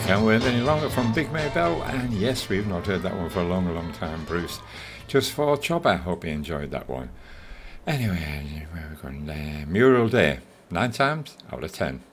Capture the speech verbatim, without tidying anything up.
Can't Wait Any Longer from Big Maybelle, and yes, we've not heard that one for a long, long time, Bruce. Just for Chopper, hope you enjoyed that one. Anyway, where are we going there? Mural Day, nine times out of ten.